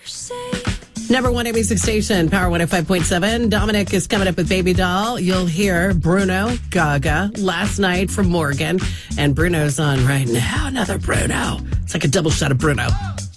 Number one ABC station, Power 105.7. Dominic is coming up with Baby Doll. You'll hear Bruno, Gaga, Last Night from Morgan. And Bruno's on right now. Another Bruno. It's like a double shot of Bruno.